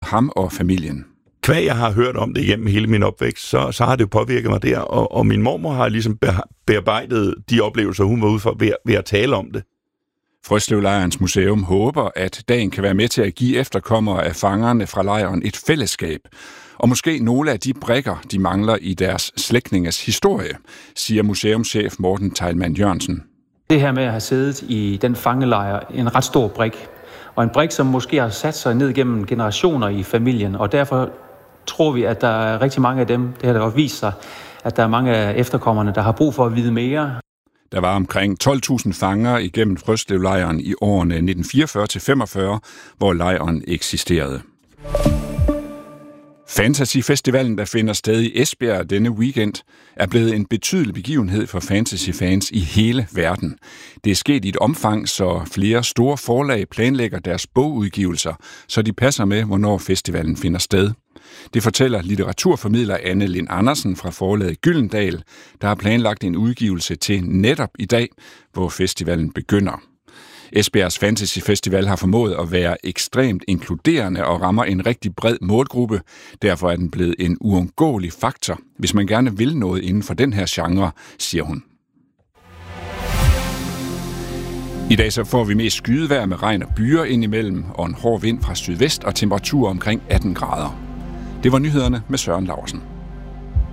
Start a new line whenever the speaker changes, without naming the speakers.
ham og familien.
Kvæg jeg har hørt om det igennem hele min opvækst, så har det jo påvirket mig der, og min mormor har ligesom bearbejdet de oplevelser, hun var ude for ved at tale om det.
Frøslevlejrens museum håber, at dagen kan være med til at give efterkommere af fangerne fra lejren et fællesskab, og måske nogle af de brikker, de mangler i deres slægtninges historie, siger museumschef Morten Teilmann Jørgensen.
Det her med at have siddet i den fangelejr, en ret stor brik, og en brik, som måske har sat sig ned gennem generationer i familien, og derfor tror vi, at der er rigtig mange af dem, det har da også vist sig, at der er mange af efterkommerne, der har brug for at vide mere.
Der var omkring 12.000 fanger igennem Frøslevlejren i årene 1944-45, hvor lejren eksisterede. Fantasyfestivalen, der finder sted i Esbjerg denne weekend, er blevet en betydelig begivenhed for fantasyfans i hele verden. Det er sket i et omfang, så flere store forlag planlægger deres bogudgivelser, så de passer med, hvornår festivalen finder sted. Det fortæller litteraturformidler Anne Lind Andersen fra forlaget Gyldendal, der har planlagt en udgivelse til netop i dag, hvor festivalen begynder. Esbjergs Fantasyfestival har formået at være ekstremt inkluderende og rammer en rigtig bred målgruppe. Derfor er den blevet en uundgåelig faktor, hvis man gerne vil noget inden for den her genre, siger hun. I dag så får vi mest skydevejr med regn og byer indimellem, og en hård vind fra sydvest og temperaturer omkring 18 grader. Det var nyhederne med Søren Laursen.